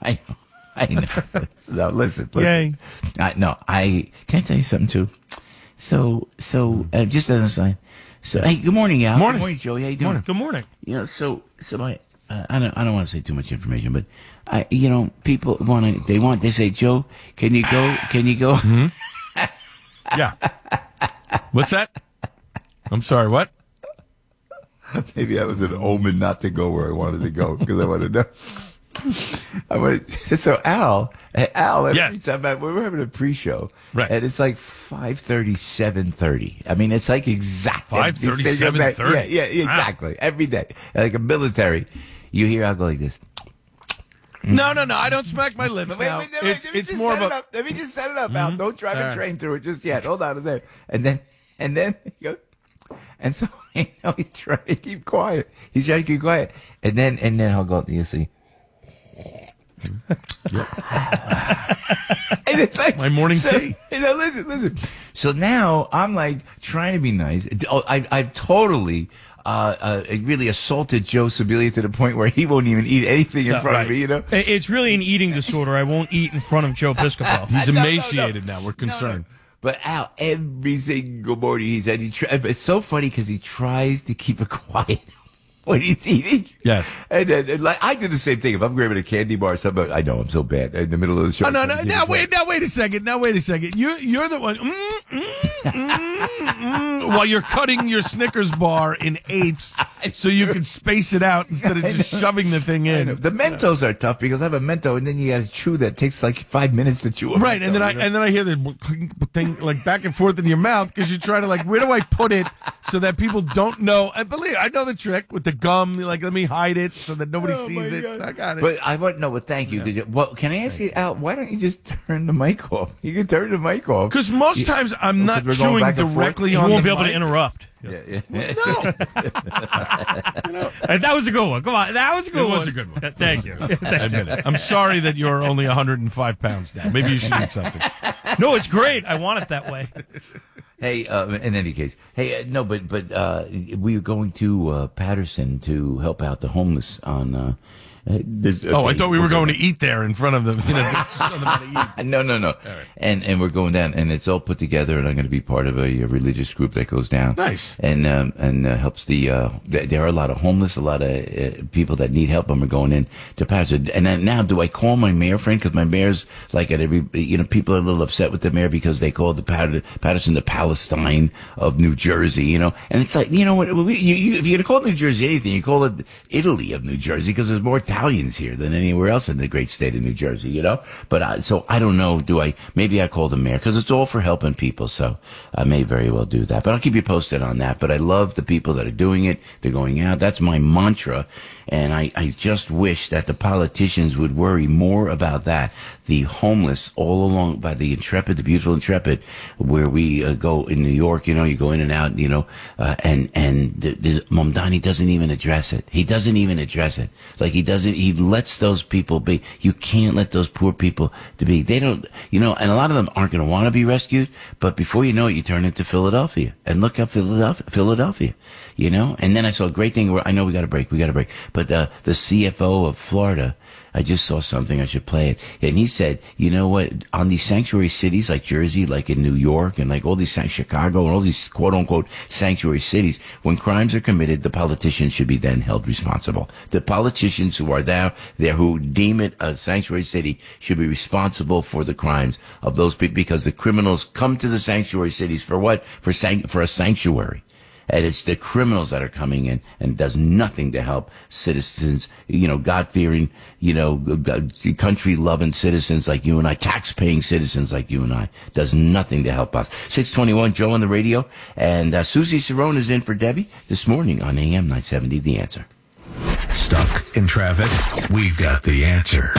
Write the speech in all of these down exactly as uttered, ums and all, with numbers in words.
I know. I know. No, listen, listen. Yay. I, no, I can I tell you something too. So, so uh, just as an aside. So, hey, good morning, Al. Morning. Good morning, Joey. How you doing? Morning. Good morning. You know, so, so I, uh, I don't, I don't want to say too much information, but I, you know, people want to, they want, they say, Joe, can you go? Can you go? Mm-hmm. Yeah. What's that? I'm sorry. What? Maybe that was an omen not to go where I wanted to go because I wanted to know. I went, so Al, Al, every Yes. time I, we were having a pre-show, Right. and it's like five thirty, seven thirty. I mean, it's like exactly five thirty, seven thirty. Yeah, yeah, exactly. Every day, like a military. You hear Al go like this. No, no, no. I don't smack my lips Wait, now. wait, wait, it's let me it's just more set of it a. up. Let me just set it up, Al. Don't drive All a right. train through it just yet. Hold on a second. And then, and then, you go, and so you know, he's trying to keep quiet. He's trying to keep quiet. And then, and then I'll go, you see. And it's like My morning so, tea. You know, listen, listen. So now I'm like trying to be nice. Oh, I, I've totally, uh, uh, really assaulted Joe Sibilia to the point where he won't even eat anything in Yeah, front right. of me. You know, It- It's really an eating disorder. I won't eat in front of Joe Piscopo. He's No, no, no. emaciated now. We're No, no. concerned. But Al, every single morning he said he. Try, it's so funny because he tries to keep it quiet when he's eating. Yes. And then, and like I do the same thing. If I'm grabbing a candy bar or something, I know I'm so bad in the middle of the show. Oh, no, no. I'm Now just wait. Now wait a second. Now wait a second. You you're the one. Mm, mm, mm, mm, while you're cutting your Snickers bar in eighths, so you can space it out instead of just shoving the thing I know. in. The Mentos are tough because I have a Mento, and then you got to chew that. It takes like five minutes to chew a Right, Mento, and then I you know? and then I hear the thing like back and forth in your mouth because you're trying to like, where do I put it so that people don't know? I believe I know the trick with the gum. Like, let me hide it so that nobody Oh, sees my it. God. I got it. But I want no. Well, thank you. Did you. Well, can I ask you, Al? Why don't you just turn the mic off? You can turn the mic off. Because most times I'm not Because we're going chewing back and forth. directly You on won't the be able mic. to interrupt. Yeah, yeah. No, And that was a good one. Come on. That was a good It one. was a good one. Uh, Thank you. I admit it. I'm sorry that you're only one hundred five pounds now. Maybe you should eat something. No, it's great. I want it that way. Hey, uh, in any case, hey, uh, no, but but uh, we are going to uh, Patterson to help out the homeless on. Uh, uh, this, Oh, I okay, thought we were we're going to eat there in front of them. You know, show them how to eat. No, no, no. And and we're going down, and it's all put together, and I'm going to be part of a, a religious group that goes down. Nice. And um, and uh, helps the. Uh, th- there are a lot of homeless, a lot of uh, people that need help, and we're going in to Patterson. And then now, do I call my mayor friend? Because my mayor's like at every. You know, people are a little upset with the mayor because they call the Patter- Patterson the Palestine of New Jersey. You know, and it's like, you know what? We, you, you, if you're going to call New Jersey anything, you call it Italy of New Jersey because there's more Italians here than anywhere else in the great state of New Jersey, you know? But I, so I don't know, do I, maybe I call the mayor because it's all for helping people. So I may very well do that, but I'll keep you posted on that. But I love the people that are doing it. They're going out. That's my mantra. And I, I just wish that the politicians would worry more about that. The homeless all along by the Intrepid, the beautiful Intrepid, where we uh, go in New York, you know, you go in and out, you know, uh, and, and the, the, Mamdani doesn't even address it. He doesn't even address it. Like he doesn't, he lets those people be. You can't let those poor people to be. They don't, you know, and a lot of them aren't going to want to be rescued, but before you know it, you turn into Philadelphia. And look at Philadelphia, Philadelphia, you know? And then I saw a great thing where, I know we got to break, we got to break, but uh, the C F O of Florida, I just saw something, I should play it. And he said, you know what, on these sanctuary cities like Jersey, like in New York, and like all these, Chicago, and all these quote unquote sanctuary cities, when crimes are committed, the politicians should be then held responsible. The politicians who are there, there who deem it a sanctuary city should be responsible for the crimes of those people because the criminals come to the sanctuary cities for what? For san- for a sanctuary. And it's the criminals that are coming in and does nothing to help citizens, you know, God-fearing, you know, country-loving citizens like you and I, tax-paying citizens like you and I. Does nothing to help us. six twenty-one, Joe on the radio. And uh, Susie Cerrone is in for Debbie this morning on A M nine seventy, The Answer. Stuck in traffic? We've got the answer.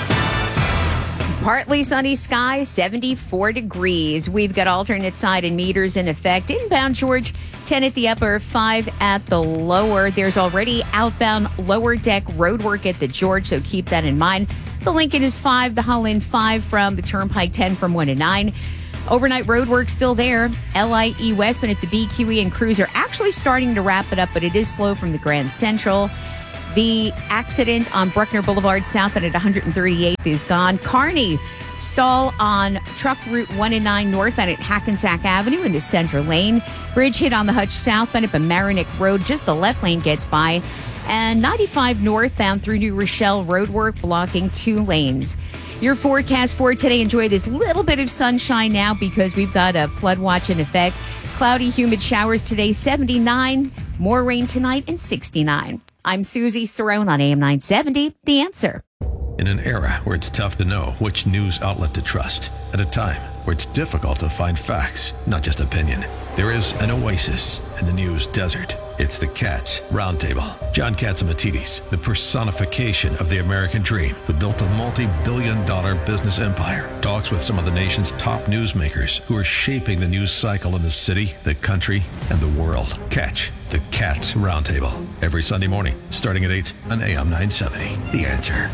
Partly sunny skies, seventy-four degrees. We've got alternate side and meters in effect. Inbound George, ten at the upper, five at the lower. There's already outbound lower deck road work at the George, so keep that in mind. The Lincoln is five, the Holland five from the Turnpike, ten from one to nine. Overnight road work still there. L I E Westman at the B Q E and Cruiser actually starting to wrap it up, but it is slow from the Grand Central. The accident on Bruckner Boulevard southbound at one thirty-eighth is gone. Kearney, stall on truck route one and nine northbound at Hackensack Avenue in the center lane. Bridge hit on the Hutch southbound at Mamaroneck Road. Just the left lane gets by. And ninety-five northbound through New Rochelle, roadwork blocking two lanes. Your forecast for today, enjoy this little bit of sunshine now because we've got a flood watch in effect. Cloudy, humid showers today, seventy-nine. More rain tonight and sixty-nine. I'm Susie Cerrone on A M nine seventy, The Answer. In an era where it's tough to know which news outlet to trust, at a time where it's difficult to find facts, not just opinion, there is an oasis in the news desert. It's the Cats Roundtable. John Catsimatidis, the personification of the American dream, who built a multi-billion dollar business empire, talks with some of the nation's top newsmakers who are shaping the news cycle in the city, the country, and the world. Catch the Cats Roundtable every Sunday morning, starting at eight on A M nine seventy. The Answer.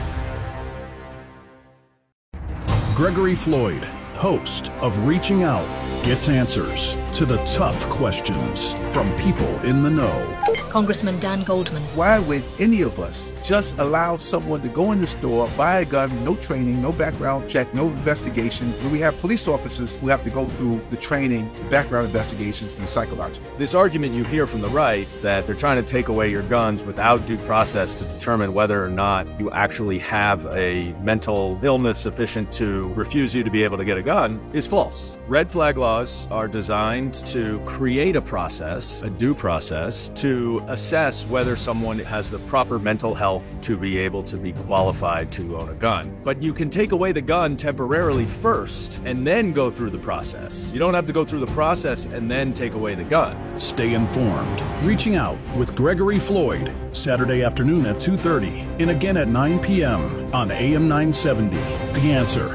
Gregory Floyd, host of Reaching Out, gets answers to the tough questions from people in the know. Congressman Dan Goldman. Why would any of us just allow someone to go in the store, buy a gun, no training, no background check, no investigation, when we have police officers who have to go through the training, the background investigations, and the psychological? This argument you hear from the right that they're trying to take away your guns without due process to determine whether or not you actually have a mental illness sufficient to refuse you to be able to get a gun is false. Red flag laws are designed to create a process, a due process, to assess whether someone has the proper mental health to be able to be qualified to own a gun. But you can take away the gun temporarily first and then go through the process. You don't have to go through the process and then take away the gun. Stay informed. Reaching Out with Gregory Floyd, Saturday afternoon at two thirty and again at nine p.m. on A M nine seventy. The Answer.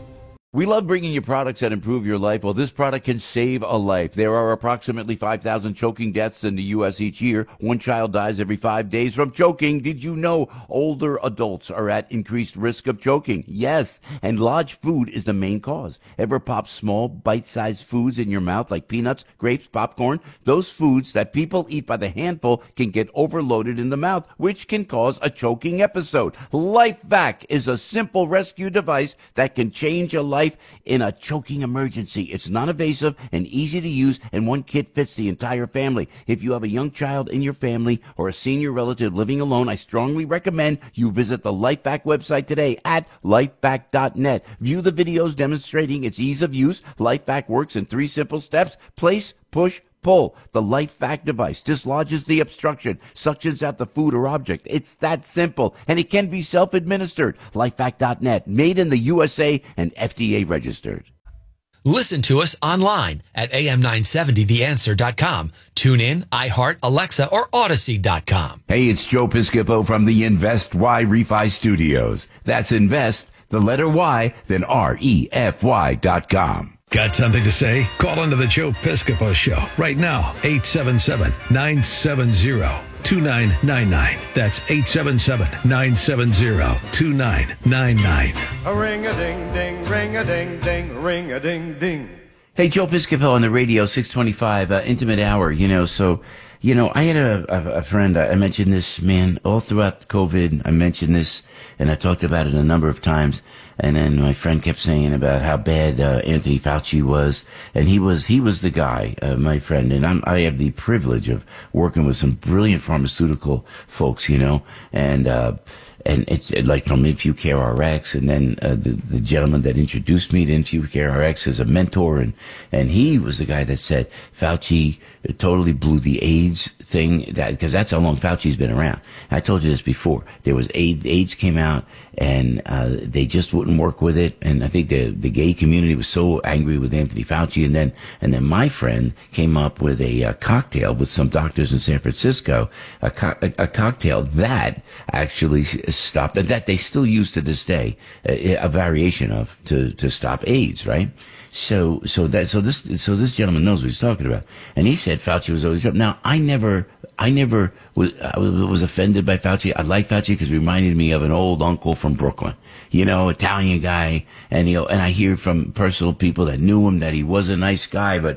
We love bringing you products that improve your life. Well, this product can save a life. There are approximately five thousand choking deaths in the U S each year. One child dies every five days from choking. Did you know older adults are at increased risk of choking? Yes, and large food is the main cause. Ever pop small, bite-sized foods in your mouth like peanuts, grapes, popcorn? Those foods that people eat by the handful can get overloaded in the mouth, which can cause a choking episode. LifeVac is a simple rescue device that can change a life in a choking emergency. It's non-invasive and easy to use, and one kit fits the entire family. If you have a young child in your family or a senior relative living alone, I strongly recommend you visit the LifeVac website today at lifevac dot net. View the videos demonstrating its ease of use. LifeVac works in three simple steps: place, push, pull. The LifeVac device dislodges the obstruction, suctions out the food or object. It's that simple, and it can be self-administered. lifevac dot net, made in the U S A and F D A registered. Listen to us online at A M nine seventy the answer dot com. Tune in, iHeart, Alexa, or Odyssey dot com. Hey, it's Joe Piscopo from the Invest Y Refi Studios. That's Invest, the letter Y, then R E F Y dot com. Got something to say? Call into the Joe Piscopo Show right now. eight seven seven, nine seven zero, two nine nine nine. That's eight seven seven, nine seven zero, two nine nine nine. A ring-a-ding-ding, ring-a-ding-ding, ring-a-ding-ding. Hey, Joe Piscopo on the radio, six twenty-five, uh, Intimate Hour, you know, so, you know, I had a, a, a friend, I mentioned this, man, all throughout COVID, I mentioned this, and I talked about it a number of times. And then my friend kept saying about how bad uh, Anthony Fauci was, and he was he was the guy, uh, my friend. And I'm, I have the privilege of working with some brilliant pharmaceutical folks, you know, and uh, and it's like from InfuCare-Rx, and then uh, the the gentleman that introduced me to InfuCare-Rx as a mentor, and and he was the guy that said Fauci totally blew the AIDS thing, that because that's how long Fauci's been around. I told you this before. There was AIDS, AIDS came out, and uh, they just wouldn't work with it. And I think the the gay community was so angry with Anthony Fauci. And then and then my friend came up with a, a cocktail with some doctors in San Francisco, a, co- a, a cocktail that actually stopped, and that they still use to this day, a, a variation of to to stop AIDS, right? So, so that, so this, so this gentleman knows what he's talking about. And he said Fauci was always up. Now, I never, I never was, I was offended by Fauci. I like Fauci because he reminded me of an old uncle from Brooklyn, you know, Italian guy. And, you know, and I hear from personal people that knew him that he was a nice guy, but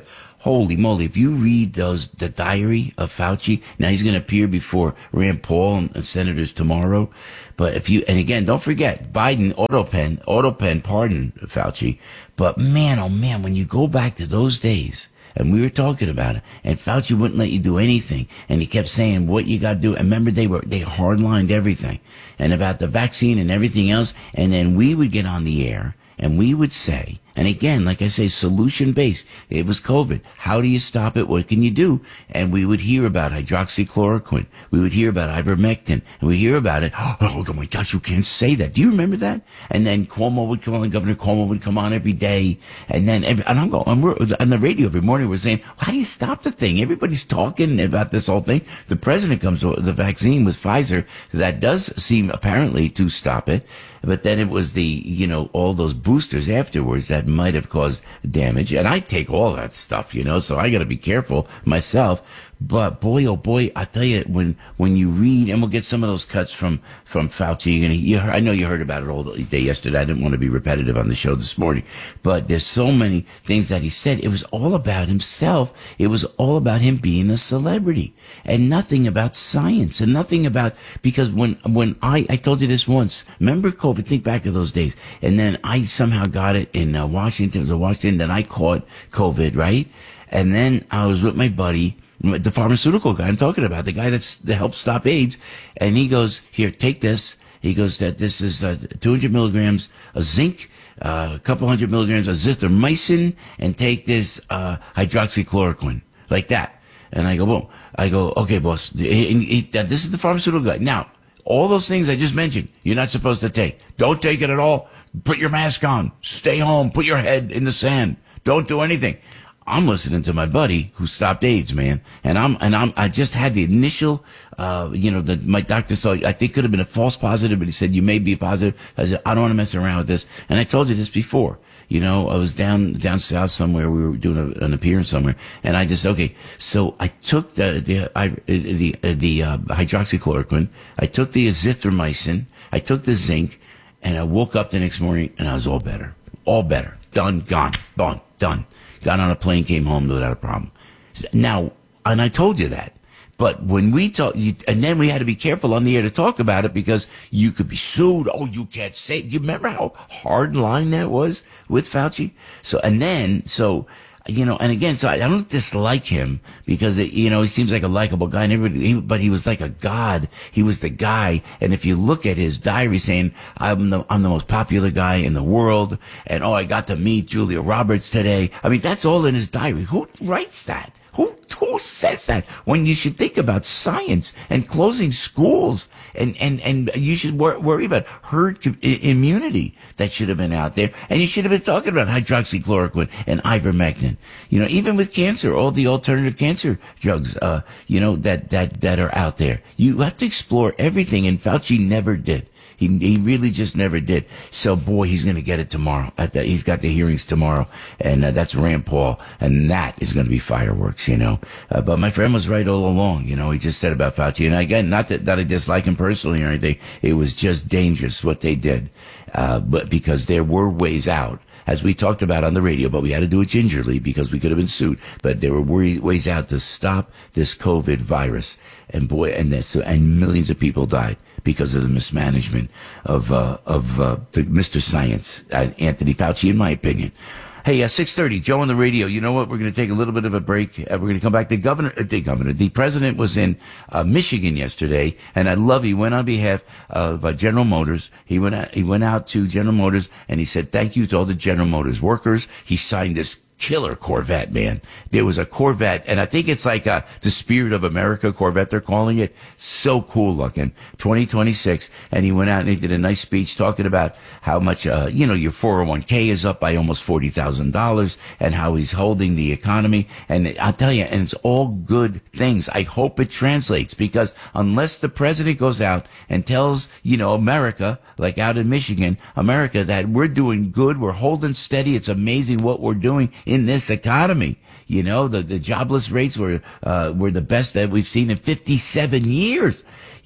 Holy moly, if you read those, the diary of Fauci, now he's going to appear before Rand Paul and, and senators tomorrow. But if you, and again, don't forget, Biden autopen, autopen pardoned Fauci. But man, oh man, when you go back to those days, and we were talking about it, and Fauci wouldn't let you do anything, and he kept saying what you got to do. And remember, they were, they hardlined everything, and about the vaccine and everything else. And then we would get on the air, and we would say, and again, like I say, solution-based. It was COVID. How do you stop it? What can you do? And we would hear about hydroxychloroquine. We would hear about ivermectin. And we hear about it. Oh, oh my gosh, you can't say that. Do you remember that? And then Cuomo would come on, Governor Cuomo would come on every day. And then, every, and I'm going, and we're on the radio every morning, we're saying, how do you stop the thing? Everybody's talking about this whole thing. The president comes with the vaccine with Pfizer. That does seem apparently to stop it. But then it was the, you know, all those boosters afterwards that might have caused damage. And I take all that stuff, you know, so I got to be careful myself. But boy, oh boy, I tell you, when, when you read, and we'll get some of those cuts from, from Fauci, you're gonna, you, I know you heard about it all day yesterday. I didn't want to be repetitive on the show this morning, but there's so many things that he said. It was all about himself. It was all about him being a celebrity and nothing about science and nothing about, because when, when I, I told you this once, remember COVID, think back to those days. And then I somehow got it in uh, Washington, it was in Washington, then I caught COVID, right? And then I was with my buddy, the pharmaceutical guy I'm talking about, the guy that's that helped stop AIDS, and he goes, here, take this. He goes, that this is uh, two hundred milligrams of zinc, uh, a couple hundred milligrams of azithromycin, and take this uh, hydroxychloroquine, like that. And I go, boom. I go, okay, boss. He, he, this is the pharmaceutical guy. Now, all those things I just mentioned, you're not supposed to take. Don't take it at all. Put your mask on. Stay home. Put your head in the sand. Don't do anything. I'm listening to my buddy who stopped AIDS, man. And I'm, and I'm, I just had the initial, uh, you know, the, my doctor saw, I think could have been a false positive, but he said, you may be positive. I said, I don't want to mess around with this. And I told you this before. You know, I was down, down south somewhere. We were doing a, an appearance somewhere. And I just, okay. So I took the, the, I, the, the, the uh, hydroxychloroquine. I took the azithromycin. I took the zinc. And I woke up the next morning and I was all better. All better. Done, gone, gone, done. Got on a plane, came home without a problem. Now, and I told you that. But when we talk, you, and then we had to be careful on the air to talk about it because you could be sued. Oh, you can't say. Do you remember how hard line that was with Fauci? So, and then, so, you know, and again, so I, I don't dislike him because, it, you know, he seems like a likable guy and everybody, he, but he was like a god. He was the guy. And if you look at his diary saying, I'm the, I'm the most popular guy in the world. And, oh, I got to meet Julia Roberts today. I mean, that's all in his diary. Who writes that? Who, who says that when you should think about science and closing schools and, and, and you should wor- worry about herd co- immunity that should have been out there. And you should have been talking about hydroxychloroquine and ivermectin. You know, even with cancer, all the alternative cancer drugs, uh, you know, that, that, that are out there. You have to explore everything, and Fauci never did. He he really just never did. So, boy, he's going to get it tomorrow. At the, he's got the hearings tomorrow, and uh, that's Rand Paul, and that is going to be fireworks, you know. Uh, but my friend was right all along, you know. He just said about Fauci, and again, not that, that I dislike him personally or anything. It was just dangerous what they did, uh, but because there were ways out. As we talked about on the radio, but we had to do it gingerly because we could have been sued. But there were ways out to stop this COVID virus, and boy, and this, and millions of people died because of the mismanagement of uh, of uh, the Mister Science, uh, Anthony Fauci, in my opinion. Hey, uh, six thirty, Joe on the radio. You know what? We're going to take a little bit of a break. Uh, we're going to come back. The governor, uh, the governor, the president was in uh, Michigan yesterday, and I love. He went on behalf of uh, General Motors. He went out, he went out to General Motors, and he said thank you to all the General Motors workers. He signed this killer Corvette, man. There was a Corvette, and I think it's like uh the Spirit of America Corvette, they're calling it. So cool looking. twenty twenty-six. And he went out and he did a nice speech talking about how much, uh, you know, your four oh one k is up by almost forty thousand dollars and how he's holding the economy. And I'll tell you, and it's all good things. I hope it translates, because unless the president goes out and tells, you know, America, like out in Michigan, America, that we're doing good, we're holding steady, it's amazing what we're doing in this economy. You know, the, the jobless rates were, uh, were the best that we've seen in fifty-seven years.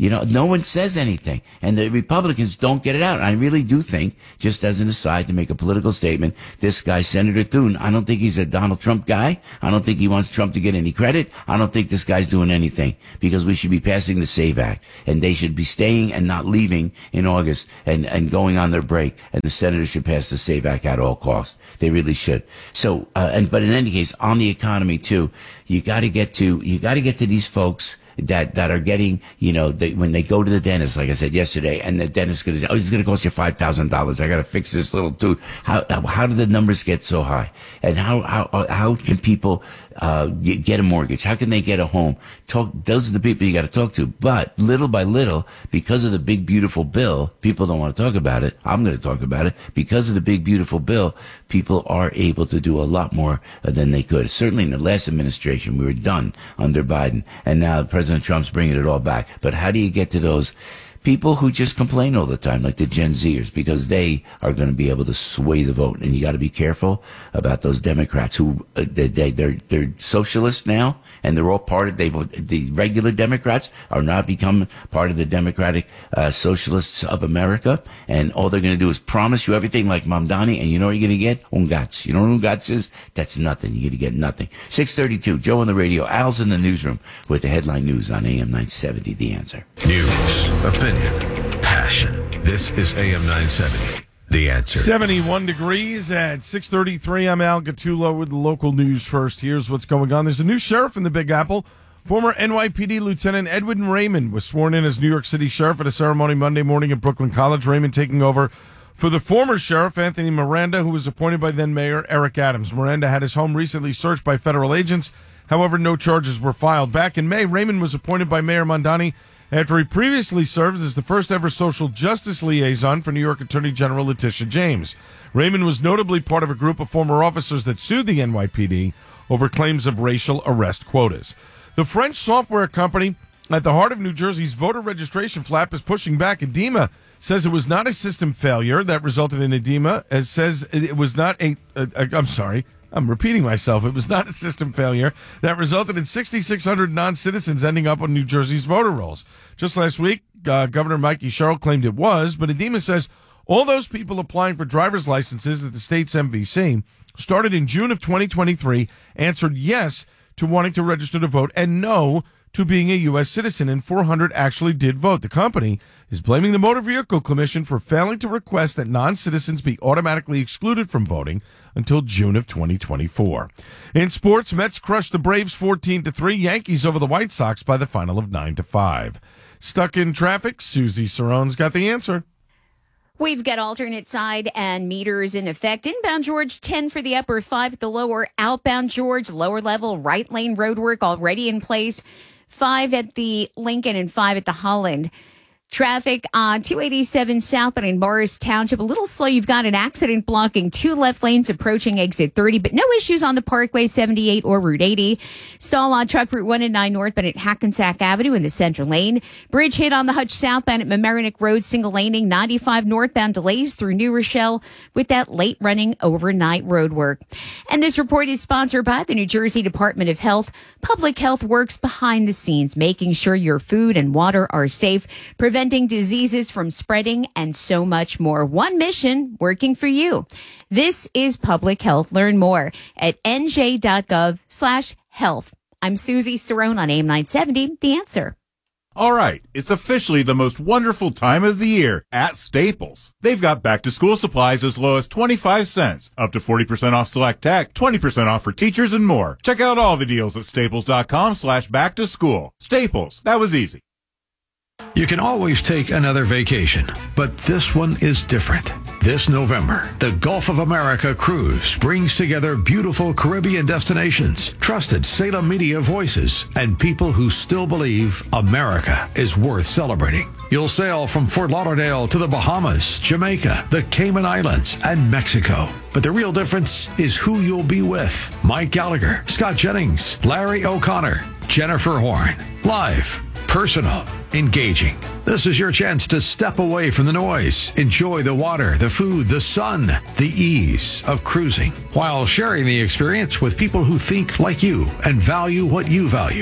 You know, no one says anything, and the Republicans don't get it out. And I really do think, just as an aside to make a political statement, this guy, Senator Thune, I don't think he's a Donald Trump guy. I don't think he wants Trump to get any credit. I don't think this guy's doing anything, because we should be passing the SAVE Act, and they should be staying and not leaving in August and, and going on their break, and the senators should pass the SAVE Act at all costs. They really should. So, uh, and, but in any case, on the economy too, you gotta get to, you gotta get to these folks that, that are getting, you know, they, when they go to the dentist, like I said yesterday, and the dentist is going to say, oh, it's going to cost you five thousand dollars. I got to fix this little tooth. How, how do the numbers get so high? And how, how, how can people, uh, get, get a mortgage? How can they get a home? Talk, those are the people you got to talk to. But little by little, because of the big, beautiful bill, people don't want to talk about it. I'm going to talk about it. Because of the big, beautiful bill, people are able to do a lot more than they could. Certainly in the last administration, we were done under Biden. And now President Trump's bringing it all back. But how do you get to those people who just complain all the time, like the Gen Zers, because they are going to be able to sway the vote? And you got to be careful about those Democrats who uh, they, they they're they're socialists now, and they're all part of they the regular Democrats are not becoming part of the Democratic uh, Socialists of America, and all they're going to do is promise you everything like Mamdani, and you know what you're going to get? Ungats. You know what Ungats is? That's nothing. You're going to get nothing. six thirty-two, Joe on the radio. Al's in the newsroom with the headline news on A M nine seventy. The Answer. News, opinion, passion. This is A M nine seventy. The Answer. seventy-one degrees at six thirty-three. I'm Al Gattulo with the local news first. Here's what's going on. There's a new sheriff in the Big Apple. Former N Y P D Lieutenant Edwin Raymond was sworn in as New York City Sheriff at a ceremony Monday morning at Brooklyn College. Raymond taking over for the former sheriff, Anthony Miranda, who was appointed by then-Mayor Eric Adams. Miranda had his home recently searched by federal agents. However, no charges were filed. Back in May, Raymond was appointed by Mayor Mamdani after he previously served as the first-ever social justice liaison for New York Attorney General Letitia James. Raymond was notably part of a group of former officers that sued the N Y P D over claims of racial arrest quotas. The French software company at the heart of New Jersey's voter registration flap is pushing back. Edema says it was not a system failure that resulted in edema. It says it was not a, a, a I'm sorry, I'm repeating myself. It was not a system failure that resulted in six thousand six hundred non-citizens ending up on New Jersey's voter rolls. Just last week, uh, Governor Mikey Sherrill claimed it was, but Edema says all those people applying for driver's licenses at the state's M V C started in June of twenty twenty-three, answered yes to wanting to register to vote and no to being a U S citizen, and four hundred actually did vote. The company is blaming the Motor Vehicle Commission for failing to request that non-citizens be automatically excluded from voting until June of twenty twenty-four. In sports, Mets crushed the Braves fourteen to three, Yankees over the White Sox by the final of nine to five. Stuck in traffic, Susie Sarone's got the answer. We've got alternate side and meters in effect. Inbound George, ten for the upper, five at the lower. Outbound George, lower level, right lane roadwork already in place. Five at the Lincoln and five at the Holland. Traffic on two eighty-seven southbound in Morris Township. A little slow. You've got an accident blocking two left lanes approaching exit thirty, but no issues on the Parkway seventy-eight or Route eighty. Stall on Truck Route one and nine northbound at Hackensack Avenue in the center lane. Bridge hit on the Hutch southbound at Mamaroneck Road, single laning. ninety-five northbound delays through New Rochelle with that late running overnight road work. And this report is sponsored by the New Jersey Department of Health. Public Health works behind the scenes, making sure your food and water are safe, preventing diseases from spreading, and so much more. One mission working for you. This is Public Health. Learn more at nj.gov slash health. I'm Susie Cerrone on A M nine seventy, The Answer. All right, it's officially the most wonderful time of the year at Staples. They've got back-to-school supplies as low as twenty-five cents, up to forty percent off select tech, twenty percent off for teachers, and more. Check out all the deals at staples.com slash back-to-school. Staples, that was easy. You can always take another vacation, but this one is different. This November, the Gulf of America Cruise brings together beautiful Caribbean destinations, trusted Salem media voices, and people who still believe America is worth celebrating. You'll sail from Fort Lauderdale to the Bahamas, Jamaica, the Cayman Islands, and Mexico. But the real difference is who you'll be with. Mike Gallagher, Scott Jennings, Larry O'Connor, Jennifer Horn. Live, personal, engaging. This is your chance to step away from the noise, enjoy the water, the food, the sun, the ease of cruising, while sharing the experience with people who think like you and value what you value.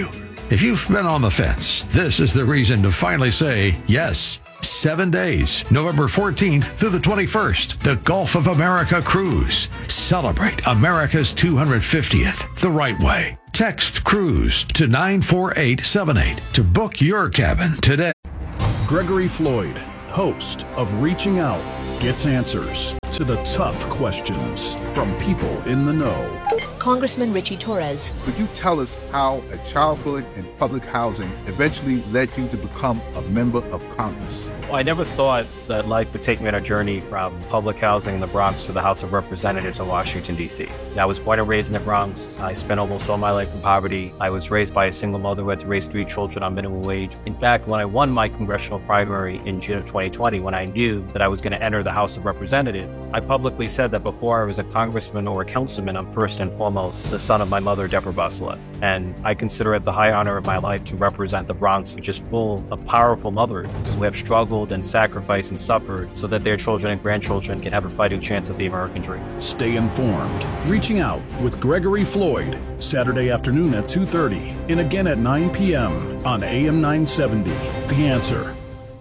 If you've been on the fence, this is the reason to finally say yes. Seven days, November fourteenth through the twenty-first, the Gulf of America Cruise. Celebrate America's two hundred fiftieth the right way. Text CRUISE to nine four eight seven eight to book your cabin today. Gregory Floyd, host of Reaching Out, gets answers to the tough questions from people in the know. Congressman Richie Torres. Could you tell us how a childhood in public housing eventually led you to become a member of Congress? Well, I never thought that life would take me on a journey from public housing in the Bronx to the House of Representatives in Washington, D C. I was born and raised in the Bronx. I spent almost all my life in poverty. I was raised by a single mother who had to raise three children on minimum wage. In fact, when I won my congressional primary in June of twenty twenty, when I knew that I was going to enter the House of Representatives, I publicly said that before I was a congressman or a councilman, I'm first and foremost the son of my mother, Deborah Busselette. And I consider it the high honor of my life to represent the Bronx, which is full of powerful mothers who have struggled and sacrificed and suffered so that their children and grandchildren can have a fighting chance at the American dream. Stay informed. Reaching Out with Gregory Floyd, Saturday afternoon at two thirty and again at nine p.m. on A M nine seventy. The Answer.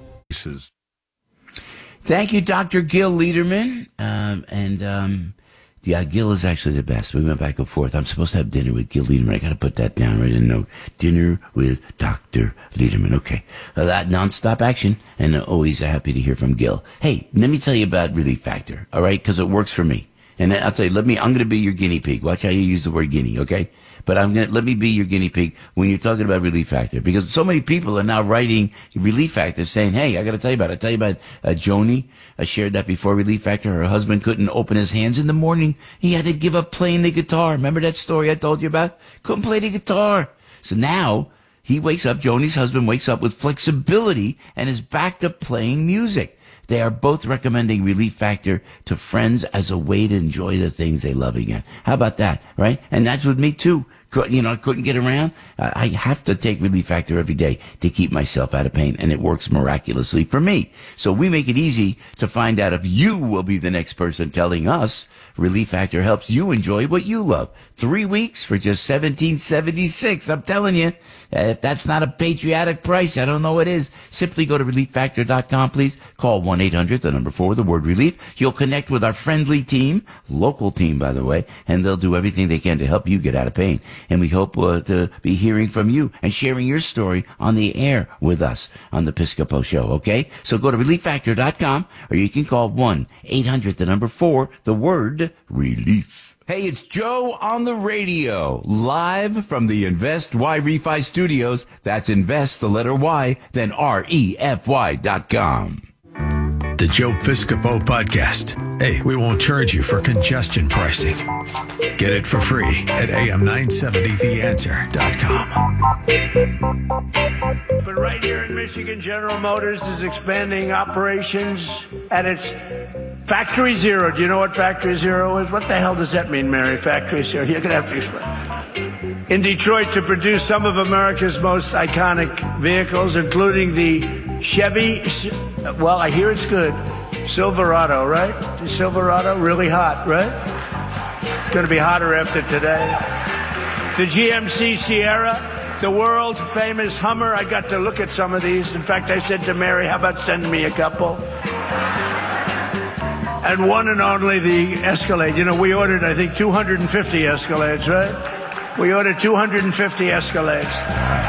Thank you, Doctor Gil Lederman. Um, and, um, yeah, Gil is actually the best. We went back and forth. I'm supposed to have dinner with Gil Lederman. I got to put that down right in a note. Dinner with Doctor Lederman. Okay. Uh, that nonstop action. And uh, always happy to hear from Gil. Hey, let me tell you about Relief Factor. All right. Cause it works for me. And I'll tell you, let me, I'm going to be your guinea pig. Watch how you use the word guinea. Okay. But I'm going to, let me be your guinea pig when you're talking about Relief Factor, because so many people are now writing Relief Factor saying, hey, I got to tell you about it. I tell you about uh, Joni. I shared that before Relief Factor. Her husband couldn't open his hands in the morning. He had to give up playing the guitar. Remember that story I told you about? Couldn't play the guitar. So now he wakes up, Joni's husband wakes up with flexibility and is back to playing music. They are both recommending Relief Factor to friends as a way to enjoy the things they love again. How about that, right? And that's with me too. You know, I couldn't get around. I have to take Relief Factor every day to keep myself out of pain, and it works miraculously for me. So we make it easy to find out if you will be the next person telling us Relief Factor helps you enjoy what you love. Three weeks for just seventeen seventy-six. I'm telling you, if that's not a patriotic price, I don't know what is. Simply go to relief factor dot com, please. Call one eight hundred, the number four, the word relief. You'll connect with our friendly team, local team, by the way, and they'll do everything they can to help you get out of pain. And we hope uh, to be hearing from you and sharing your story on the air with us on the Piscopo Show, okay? So go to relief factor dot com, or you can call one eight hundred, the number four, the word relief. Hey, it's Joe on the radio, live from the Invest Y Refi Studios. That's Invest, the letter Y, then R E F Y dot com. The Joe Piscopo Podcast. Hey, we won't charge you for congestion pricing. Get it for free at A M nine seventy the answer dot com. But right here in Michigan, General Motors is expanding operations at its Factory Zero. Do you know what Factory Zero is? What the hell does that mean, Mary? Factory Zero. You're going to have to explain. In Detroit to produce some of America's most iconic vehicles, including the Chevy, well, I hear it's good, Silverado, right? The Silverado, really hot, right? It's going to be hotter after today. The G M C Sierra, the world famous Hummer. I got to look at some of these. In fact, I said to Mary, how about sending me a couple? And one and only the Escalade. You know, we ordered, I think, two hundred fifty Escalades, right? We ordered two hundred fifty Escalades.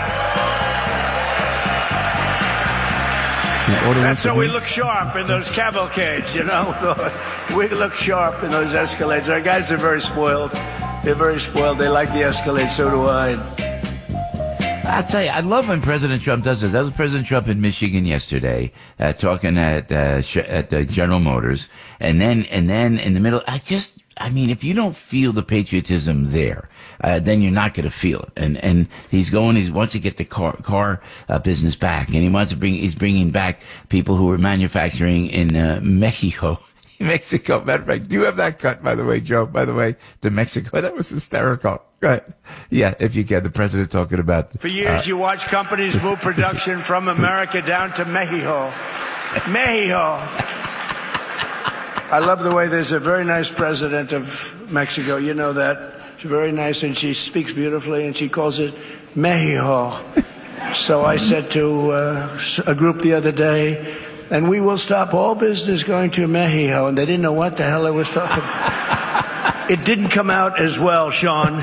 That's so we look sharp in those cavalcades, you know. We look sharp in those Escalades. Our guys are very spoiled. They're very spoiled. They like the Escalade, so do I. I'll tell you, I love when President Trump does this. That was President Trump in Michigan yesterday, uh, talking at uh, at uh, General Motors, and then and then in the middle, I just, I mean, if you don't feel the patriotism there, uh, then you're not going to feel it. And and he's going, he wants to get the car car uh, business back, and he wants to bring, he's bringing back people who are manufacturing in uh, Mexico. Mexico. Matter of fact, do you have that cut, by the way, Joe? By the way, to Mexico. That was hysterical. Go ahead. Yeah, if you can. The president talking about. For years, uh, you watch companies move production from America down to Mexico. Mexico. I love the way there's a very nice president of Mexico. You know that. She's very nice, and she speaks beautifully, and she calls it Mexico. So I said to uh, a group the other day, and we will stop all business going to Mexico. And they didn't know what the hell I was talking about. It didn't come out as well, Sean.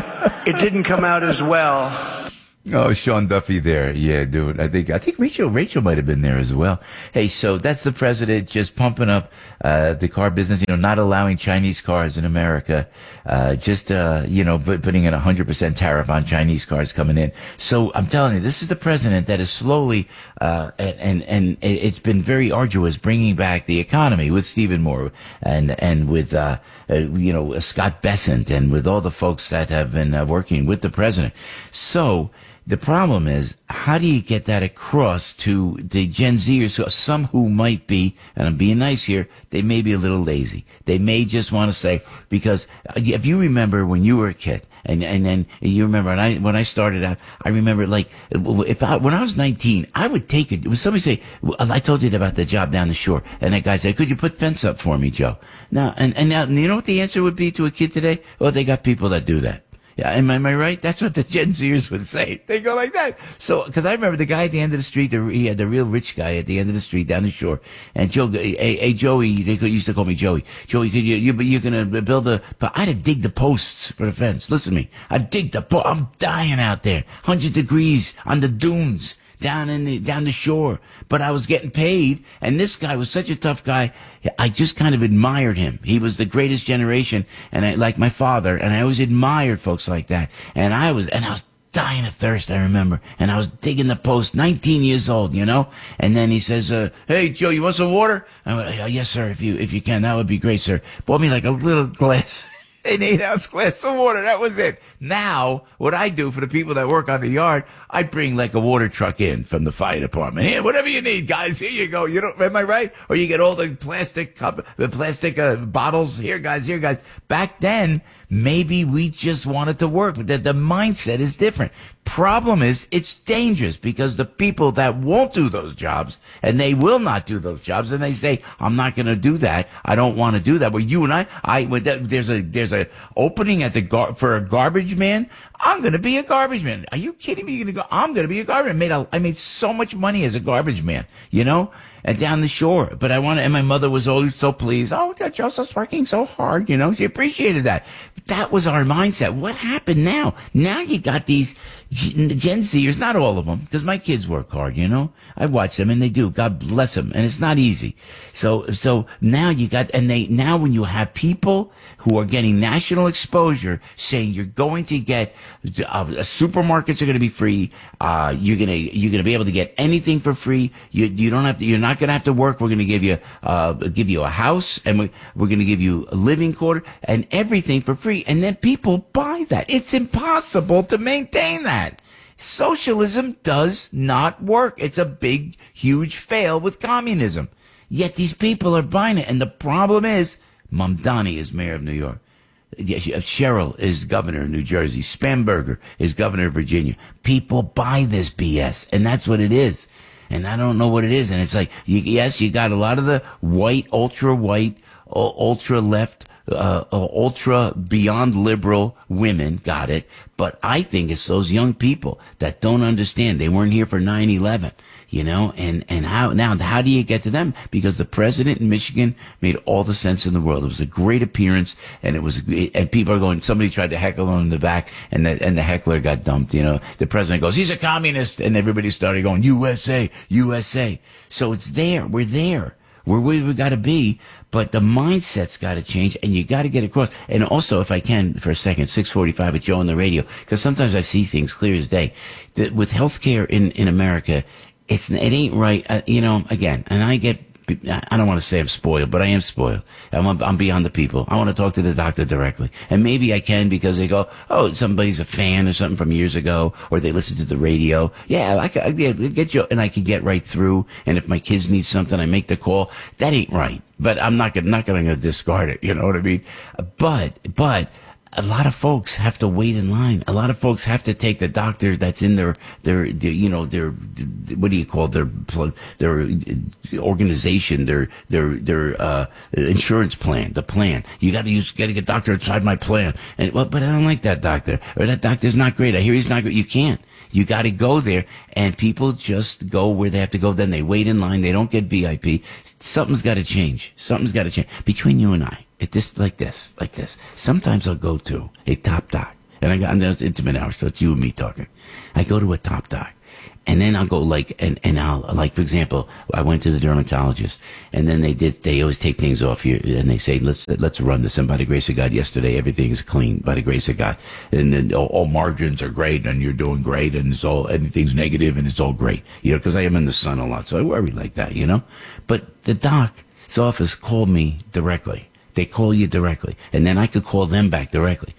It didn't come out as well. Oh, Sean Duffy there. Yeah, dude. I think, I think Rachel, Rachel might have been there as well. Hey, so that's the president just pumping up, uh, the car business, you know, not allowing Chinese cars in America, uh, just, uh, you know, putting in a hundred percent tariff on Chinese cars coming in. So I'm telling you, this is the president that is slowly, uh, and, and it's been very arduous bringing back the economy with Stephen Moore and, and with, uh, uh you know, Scott Bessent and with all the folks that have been uh, working with the president. So, the problem is, how do you get that across to the Gen Zers, some who might be, and I'm being nice here, they may be a little lazy. They may just want to say, because if you remember when you were a kid, and, and then you remember when I, when I started out, I remember like, if I, when I was nineteen, I would take it. When somebody say, I told you about the job down the shore, and that guy said, could you put fence up for me, Joe? Now, and, and now, you know what the answer would be to a kid today? Well, they got people that do that. Yeah, am, am I right? That's what the Gen Zers would say. They go like that. So, because I remember the guy at the end of the street, the, he had the real rich guy at the end of the street down the shore. And Joe, hey, hey Joey, they used to call me Joey. Joey, could you, you, you're going to build a, but I had to dig the posts for the fence. Listen to me. I dig the post. I'm dying out there. one hundred degrees on the dunes. Down in the, down the shore. But I was getting paid, and this guy was such a tough guy, I just kind of admired him. He was the greatest generation, and I, like my father, and I always admired folks like that. And I was, and I was dying of thirst, I remember. And I was digging the post, nineteen years old, you know? And then he says, uh, hey, Joe, you want some water? I went, oh, yes, sir, if you, if you can, that would be great, sir. Bought me like a little glass. An eight ounce glass of water. That was it. Now, what I do for the people that work on the yard, I bring like a water truck in from the fire department. Here, whatever you need, guys. Here you go. You don't, am I right? Or you get all the plastic cup, the plastic uh, bottles. Here, guys. Here, guys. Back then, maybe we just wanted to work, but the, the mindset is different. Problem is, it's dangerous because the people that won't do those jobs, and they will not do those jobs, and they say, I'm not going to do that. I don't want to do that. Well, you and I, I, there's a, there's a opening at the gar, for a garbage man. I'm going to be a garbage man. Are you kidding me? You're going to go, I'm going to be a garbage man. I made, a, I made so much money as a garbage man, you know, and down the shore. But I want to, and my mother was always so pleased. Oh, Joseph's working so hard, you know, she appreciated that. But that was our mindset. What happened now? Now you got these Gen Zers, not all of them, because my kids work hard, you know. I watch them and they do. God bless them. And it's not easy. So, so now you got, and they, now when you have people who are getting national exposure saying you're going to get, uh, supermarkets are going to be free, uh, you're going to, you're going to be able to get anything for free. You, you don't have to, you're not going to have to work. We're going to give you, uh, give you a house, and we, we're going to give you a living quarter and everything for free. And then people buy that. It's impossible to maintain that. Socialism does not work. It's a big, huge fail with communism. Yet these people are buying it. And the problem is, Mamdani is mayor of New York. Cheryl is governor of New Jersey. Spanberger is governor of Virginia. People buy this B S, and that's what it is. And I don't know what it is. And it's like, you, yes, you got a lot of the white, ultra-white, ultra-left, uh, ultra beyond liberal women, got it. But I think it's those young people that don't understand. They weren't here for nine eleven. You know, and, and how, now, how do you get to them? Because the president in Michigan made all the sense in the world. It was a great appearance, and it was, and people are going, somebody tried to heckle him in the back, and the, and the heckler got dumped, you know. The president goes, he's a communist, and everybody started going, U S A, U S A. So it's there. We're there. We're where we gotta be, but the mindset's gotta change, and you gotta get across. And also, if I can, for a second, six forty-five with Joe on the radio, because sometimes I see things clear as day. That with healthcare in, in America, It's, it ain't right, uh, you know, again, and I get, I don't want to say I'm spoiled, but I am spoiled. I'm, I'm beyond the people. I want to talk to the doctor directly. And maybe I can because they go, oh, somebody's a fan or something from years ago, or they listen to the radio. Yeah, I can yeah, get you, and I can get right through. And if my kids need something, I make the call. That ain't right. But I'm not gonna, not gonna discard it, you know what I mean? But, but, a lot of folks have to wait in line. A lot of folks have to take the doctor that's in their, their, their you know, their, what do you call it? their, their organization, their, their, their, uh, insurance plan, the plan. You gotta use, gotta get a doctor inside my plan. And, well, but I don't like that doctor. Or that doctor's not great. I hear he's not great. You can't. You gotta go there, and people just go where they have to go. Then they wait in line. They don't get V I P. Something's gotta change. Something's gotta change. Between you and I. It just like this, like this. Sometimes I'll go to a top doc, and I got and that's intimate hours, so it's you and me talking. I go to a top doc, and then I'll go like, and and I'll like, for example, I went to the dermatologist, and then they did. They always take things off you, and they say, let's let's run this. And by the grace of God, yesterday everything is clean. By the grace of God, and then all, all margins are great, and you're doing great, and it's all everything's negative, and it's all great. You know, because I am in the sun a lot, so I worry like that. You know, but the doc's office called me directly. They call you directly, and then I could call them back directly.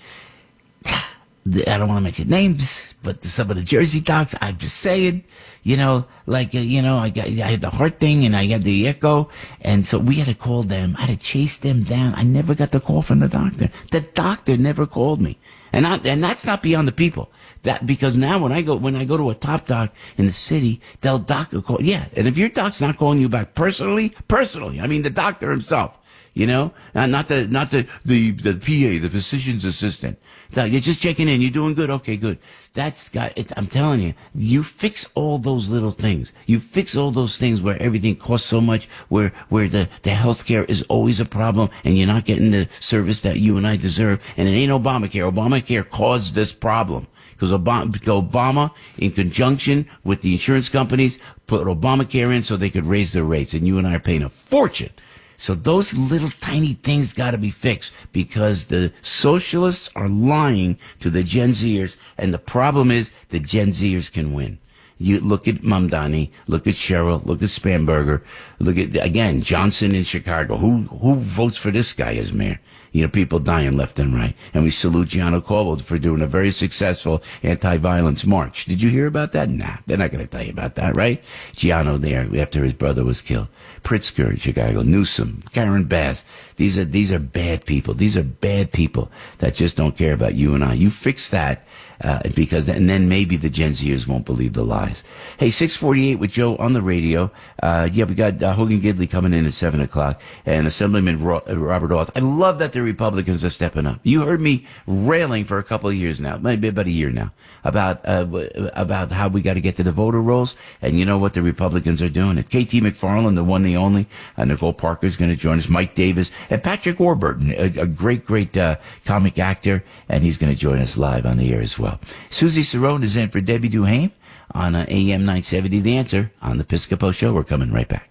I don't want to mention names, but some of the Jersey docs, I'm just saying, you know, like, uh, you know, I got, I had the heart thing and I got the echo, and so we had to call them. I had to chase them down. I never got the call from the doctor. The doctor never called me, and I, and that's not beyond the people. That because now when I go when I go to a top doc in the city, they'll doctor call, yeah, and if your doc's not calling you back personally, personally, I mean the doctor himself. You know, uh, not the, not the, the, the P A, the physician's assistant. You're just checking in. You're doing good. Okay, good. That's got it. I'm telling you, you fix all those little things. You fix all those things where everything costs so much, where, where the, the healthcare is always a problem and you're not getting the service that you and I deserve. And it ain't Obamacare. Obamacare caused this problem. Because Obama, Obama, in conjunction with the insurance companies, put Obamacare in so they could raise their rates. And you and I are paying a fortune. So those little tiny things got to be fixed because the socialists are lying to the Gen Zers, and the problem is the Gen Zers can win. You look at Mamdani, look at Cheryl, look at Spamberger, look at, again, Johnson in Chicago. Who who votes for this guy as mayor? You know, people dying left and right. And we salute Gianno Corvo for doing a very successful anti-violence march. Did you hear about that? Nah, they're not going to tell you about that, right? Gianno there after his brother was killed. Pritzker in Chicago, Newsom, Karen Bass. These are, these are bad people. These are bad people that just don't care about you and I. You fix that. Uh, because, and then maybe the Gen Zers won't believe the lies. Hey, six forty-eight with Joe on the radio. Uh, yeah, we got uh, Hogan Gidley coming in at seven o'clock and Assemblyman Ro- Robert Orth. I love that the Republicans are stepping up. You heard me railing for a couple of years now, maybe about a year now, about, uh, about how we got to get to the voter rolls. And you know what the Republicans are doing? It. K T McFarland, the one, the only. Uh, Nicole Parker's going to join us. Mike Davis and Patrick Warburton, a, a great, great, uh, comic actor. And he's going to join us live on the air as well. Well. Susie Cerrone is in for Debbie Duhame on uh, A M nine seventy. The Answer on the Piscopo Show. We're coming right back.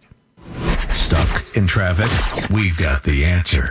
Stuck in traffic? We've got the answer.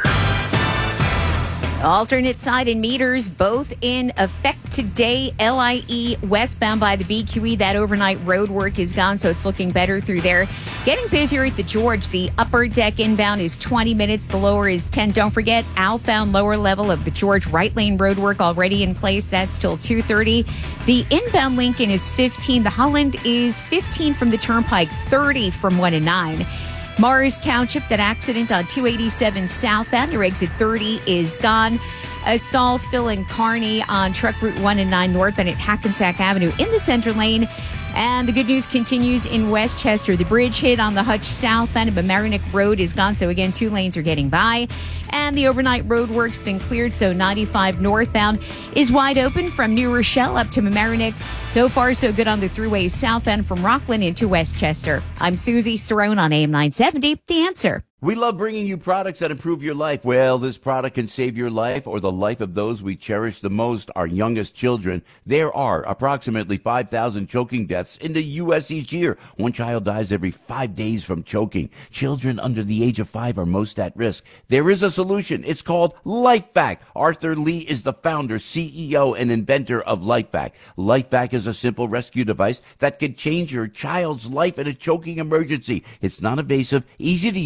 Alternate side and meters both in effect today. L I E westbound by the B Q E. That overnight road work is gone, so it's looking better through there. Getting busier at the George. The upper deck inbound is twenty minutes. The lower is ten. Don't forget, outbound lower level of the George right lane road work already in place. That's till two thirty. The inbound Lincoln is fifteen. The Holland is fifteen from the Turnpike, thirty from one and nine. Mars Township, that accident on two eighty-seven southbound, your exit thirty is gone. A stall still in Kearney on Truck Route one and nine northbound at Hackensack Avenue in the center lane. And the good news continues in Westchester. The bridge hit on the Hutch southbound of Mamaroneck Road is gone. So again, two lanes are getting by. And the overnight road work's been cleared. So ninety-five northbound is wide open from New Rochelle up to Mamaroneck. So far, so good on the thruway southbound from Rockland into Westchester. I'm Susie Cerrone on A M nine seventy. The Answer. We love bringing you products that improve your life. Well, this product can save your life or the life of those we cherish the most, our youngest children. There are approximately five thousand choking deaths in the U S each year. One child dies every five days from choking. Children under the age of five are most at risk. There is a solution. It's called LifeVac. Arthur Lee is the founder, C E O, and inventor of LifeVac. LifeVac is a simple rescue device that can change your child's life in a choking emergency. It's non-invasive, easy to use, and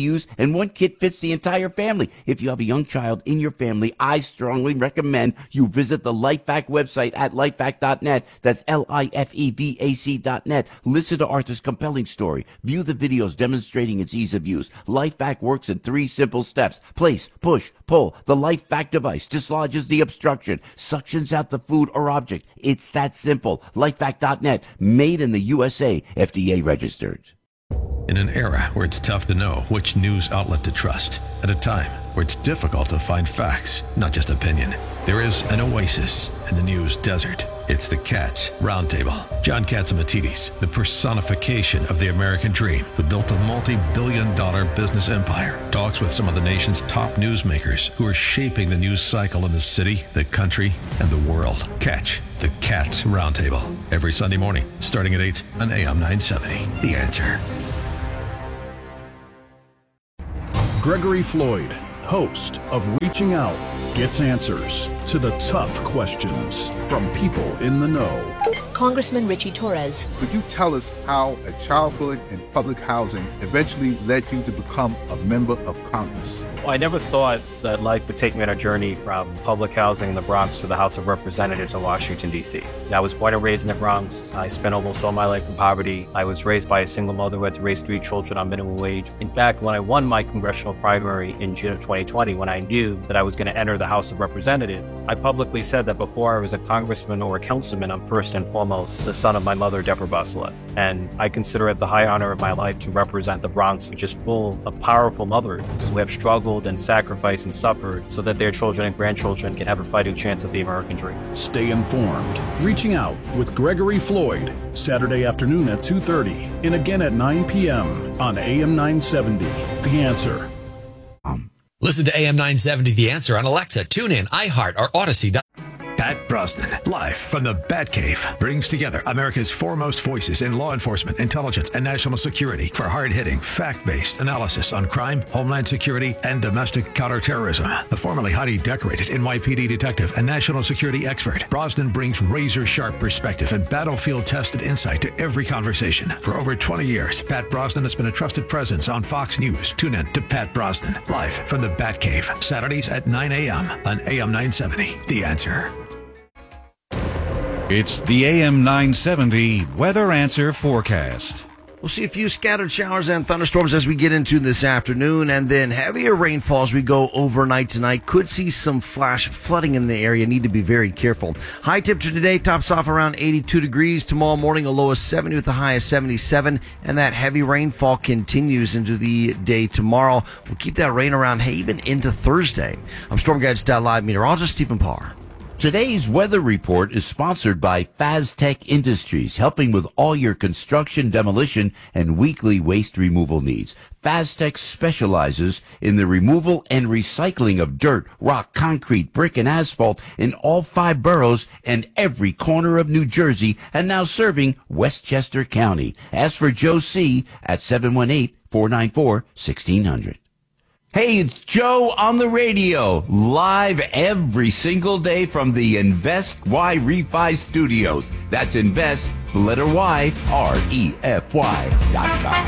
and one kit fits the entire family. If you have a young child in your family, I strongly recommend you visit the LifeVac website at lifevac dot net. That's L I F E V A C dot net. Listen to Arthur's compelling story. View the videos demonstrating its ease of use. LifeVac works in three simple steps. Place, push, pull. The LifeVac device dislodges the obstruction, suctions out the food or object. It's that simple. lifevac dot net. Made in the U S A. F D A registered. In an era where it's tough to know which news outlet to trust, at a time where it's difficult to find facts, not just opinion, there is an oasis in the news desert. It's the Cats Roundtable. John Catsimatidis, the personification of the American dream, who built a multi-billion dollar business empire, talks with some of the nation's top newsmakers who are shaping the news cycle in the city, the country, and the world. Catch the Cats Roundtable every Sunday morning, starting at eight on A M nine seventy. The Answer. Gregory Floyd, host of Reaching Out, gets answers to the tough questions from people in the know. Congressman Richie Torres. Could you tell us how a childhood in public housing eventually led you to become a member of Congress? Well, I never thought that life would take me on a journey from public housing in the Bronx to the House of Representatives in Washington, D C. I was born and raised in the Bronx. I spent almost all my life in poverty. I was raised by a single mother who had to raise three children on minimum wage. In fact, when I won my congressional primary in June of twenty twenty, when I knew that I was going to enter the House of Representatives, I publicly said that before I was a congressman or a councilman, I'm first and foremost the son of my mother, Deborah Busselette. And I consider it the high honor of my life to represent the Bronx, which is full of powerful mothers who have struggled and sacrificed and suffered so that their children and grandchildren can have a fighting chance at the American dream. Stay informed. Reaching Out with Gregory Floyd, Saturday afternoon at two thirty and again at nine p.m. on A M nine seventy. The Answer. Listen to A M nine seventy The Answer on Alexa, TuneIn, iHeart, or Odyssey. Pat Brosnan, live from the Batcave, brings together America's foremost voices in law enforcement, intelligence, and national security for hard-hitting, fact-based analysis on crime, homeland security, and domestic counterterrorism. The formerly highly decorated N Y P D detective and national security expert, Brosnan brings razor-sharp perspective and battlefield-tested insight to every conversation. For over twenty years, Pat Brosnan has been a trusted presence on Fox News. Tune in to Pat Brosnan, live from the Batcave, Saturdays at nine a.m. on A M nine seventy. The Answer. It's the A M nine seventy Weather Answer Forecast. We'll see a few scattered showers and thunderstorms as we get into this afternoon, and then heavier rainfall as we go overnight tonight. Could see some flash flooding in the area. Need to be very careful. High temperature today tops off around eighty-two degrees. Tomorrow morning, a low of seventy with a high of seventy-seven, and that heavy rainfall continues into the day tomorrow. We'll keep that rain around, hey, even into Thursday. I'm Storm Guides Live meteorologist Stephen Parr. Today's weather report is sponsored by Faztech Industries, helping with all your construction, demolition, and weekly waste removal needs. Faztech specializes in the removal and recycling of dirt, rock, concrete, brick, and asphalt in all five boroughs and every corner of New Jersey, and now serving Westchester County. Ask for Joe C. at seven one eight, four nine four, one six zero zero. Hey, it's Joe on the radio, live every single day from the Invest Y Refi Studios. That's Invest, the letter Y, R E F Y dot com.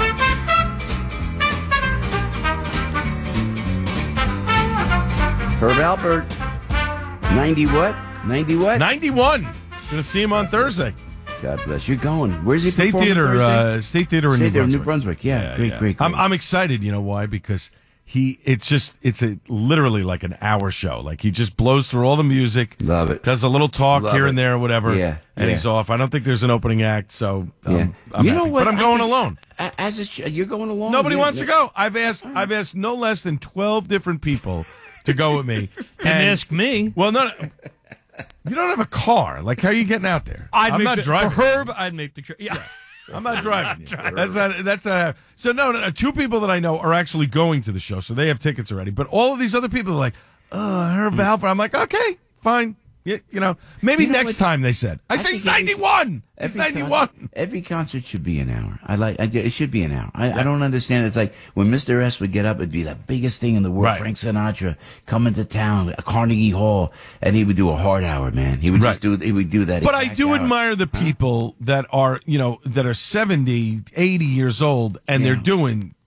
Herb Alpert, ninety what? ninety what? ninety-one. Gonna see him on Thursday. God bless you. Going. Where's he State performing Theater, Thursday? uh, State Theater in State New Theater, Brunswick. New Brunswick. Yeah, Yeah, great, yeah. great, great. I'm, I'm excited. You know why? Because he, it's just, it's a literally like an hour show. Like he just blows through all the music. Love it. Does a little talk Love here it. and there, or whatever. Yeah, and yeah. he's off. I don't think there's an opening act, so um, Yeah. I'm You know happy. what? But I'm I going think- alone. A- As a sh- you're going alone. Nobody Yeah, wants yeah. to go. I've asked. I've asked no less than twelve different people to go with me. Didn't ask me. Well, no, no, you don't have a car. Like, how are you getting out there? I'd I'm make not the, driving. For Herb, I'd make the trip. Yeah. I'm not driving. you. That's not. That's not. So no, no, no. Two people that I know are actually going to the show, so they have tickets already. But all of these other people are like, "Oh, Herb Alpert." I'm like, okay, fine. You, you know, maybe You know next what? time they said. I, I say think every- ninety-one. It's Every ninety-one. Concert, every concert should be an hour. I like. I, it should be an hour. I, I don't understand. It's like when Mister S would get up, it'd be the biggest thing in the world. Right. Frank Sinatra coming to town, Carnegie Hall, and he would do a hard hour. Man, he would just do. He would do that. But I exact do hour. admire the people that are, you know, that are seventy, eighty years old and they're doing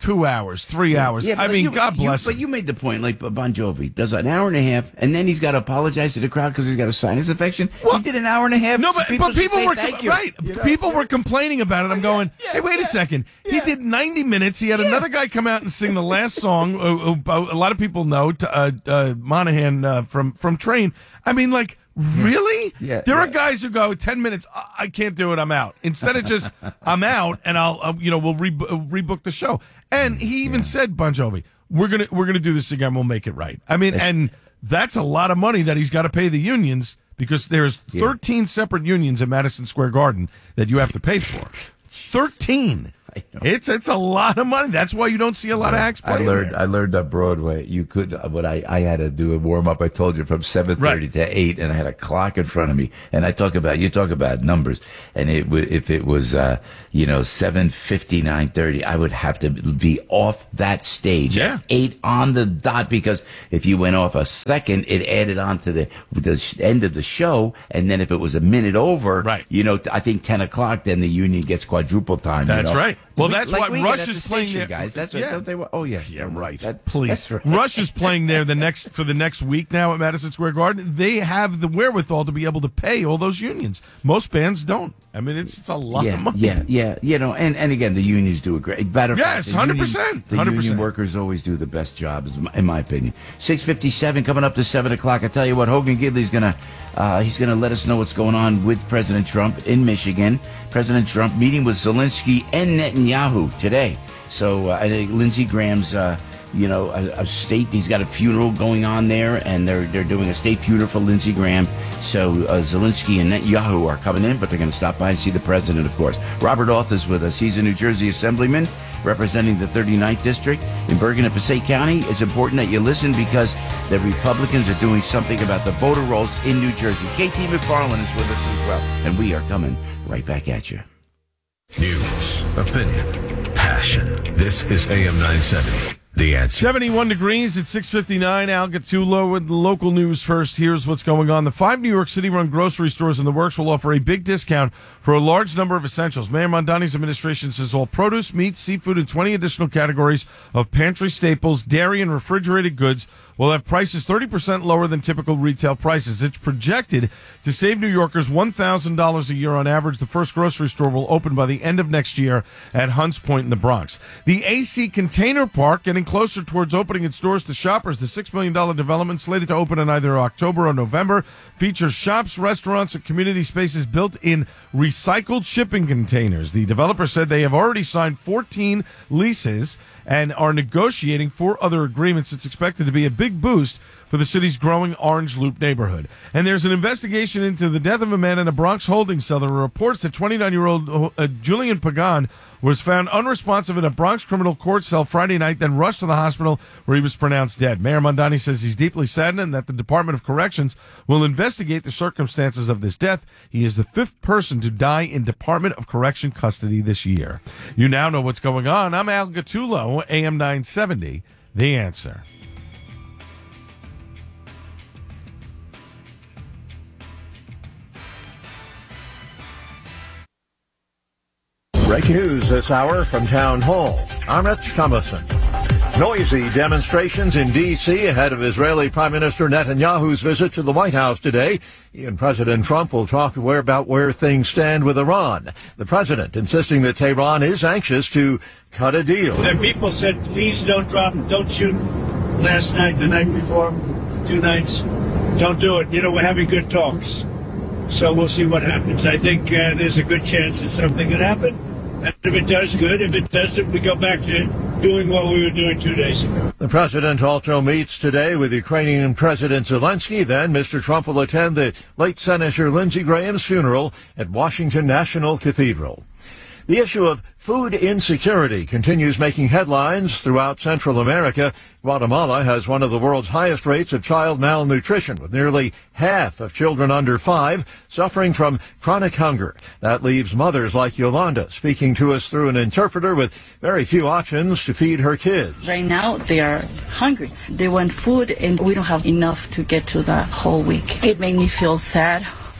two hours, three hours. Yeah, I but mean, you- God you- bless But him. you made the point, like Bon Jovi does an hour and a half, and then he's got to apologize to the crowd because he's got a sinus infection. he did an hour and a half. No, so but people but should people say were thank you, right. you know? People were complaining about it. I'm going, hey, wait a second. He did ninety minutes. He had another guy come out and sing the last song. uh, uh, a lot of people know t- uh, uh, Monahan uh, from from Train. I mean, like. Really? Yeah, there yeah. are guys who go ten minutes. I, I can't do it. I'm out. Instead of just I'm out, and I'll uh, you know we'll re- uh, rebook the show. And he even said, Bon Jovi, we're gonna we're gonna do this again. We'll make it right. I mean, and that's a lot of money that he's got to pay the unions because there's thirteen separate unions at Madison Square Garden that you have to pay for. thirteen. It's it's a lot of money. That's why you don't see a lot of acts I playing learned there. I learned on Broadway. You could, but I, I had to do a warm up. I told you from seven thirty to eight, and I had a clock in front of me. And I talk about you talk about numbers. And it would if it was uh, you know seven fifty nine thirty, I would have to be off that stage. Yeah. at eight on the dot because if you went off a second, it added on to the the sh- end of the show. And then if it was a minute over, right. you know, I think ten o'clock, then the union gets quadruple time. you That's know? right. Well, We- that's like why we get Rush at the is playing station, there, guys. That's what yeah. don't they? Oh yeah, Yeah, right. That, Please. That's right. Rush is playing there the next for the next week now at Madison Square Garden. They have the wherewithal to be able to pay all those unions. Most bands don't. I mean, it's it's a lot yeah, of money. Yeah, yeah, you know, and, and again, the unions do a great. Matter of Yes, fact, the one hundred union- percent, The one hundred percent. union workers always do the best job, is my- in my opinion. Six fifty-seven coming up to seven o'clock. I tell you what, Hogan Gidley's gonna uh, he's gonna let us know what's going on with President Trump in Michigan. President Trump meeting with Zelensky and Netanyahu today. So uh, I think Lindsey Graham's. Uh, You know, a, a state. He's got a funeral going on there, and they're they're doing a state funeral for Lindsey Graham. So uh, Zelensky and Netanyahu are coming in, but they're going to stop by and see the president, of course. Robert Alth is with us. He's a New Jersey assemblyman representing the thirty-ninth district in Bergen and Passaic County. It's important that you listen because the Republicans are doing something about the voter rolls in New Jersey. K T McFarland is with us as well, and we are coming right back at you. News, opinion, passion. This is A M nine seventy. The Answer. seventy-one degrees at six fifty-nine. Al Gattulo with the local news first. Here's what's going on. The five New York City-run grocery stores in the works will offer a big discount for a large number of essentials. Mayor Mondani's administration says all produce, meat, seafood, and twenty additional categories of pantry staples, dairy, and refrigerated goods will have prices thirty percent lower than typical retail prices. It's projected to save New Yorkers one thousand dollars a year on average. The first grocery store will open by the end of next year at Hunts Point in the Bronx. The A C Container Park getting closer towards opening its doors to shoppers. The six million dollars development, slated to open in either October or November, features shops, restaurants, and community spaces built in recycled shipping containers. The developer said they have already signed fourteen leases and are negotiating four other agreements. It's expected to be a big boost for the city's growing Orange Loop neighborhood. And there's an investigation into the death of a man in a Bronx holding cell. There are reports that twenty-nine-year-old uh, Julian Pagan was found unresponsive in a Bronx criminal court cell Friday night, then rushed to the hospital where he was pronounced dead. Mayor Mondani says he's deeply saddened and that the Department of Corrections will investigate the circumstances of this death. He is the fifth person to die in Department of Correction custody this year. You now know what's going on. I'm Al Gattulo, A M nine seventy, The Answer. Breaking news this hour from Town Hall. I'm Rich Thomason. Noisy demonstrations in D C ahead of Israeli Prime Minister Netanyahu's visit to the White House today. He and President Trump will talk where about where things stand with Iran. The president insisting that Tehran is anxious to cut a deal. The people said, please don't drop, don't shoot last night, the night before, two nights. Don't do it. You know, we're having good talks. So we'll see what happens. I think uh, there's a good chance that something could happen. And if it does, good. If it doesn't, we go back to doing what we were doing two days ago. The president also meets today with Ukrainian President Zelensky. Then Mister Trump will attend the late Senator Lindsey Graham's funeral at Washington National Cathedral. The issue of food insecurity continues making headlines throughout Central America. Guatemala has one of the world's highest rates of child malnutrition, with nearly half of children under five suffering from chronic hunger. That leaves mothers like Yolanda speaking to us through an interpreter with very few options to feed her kids. Right now, they are hungry. They want food, and we don't have enough to get to the whole week. It made me feel sad.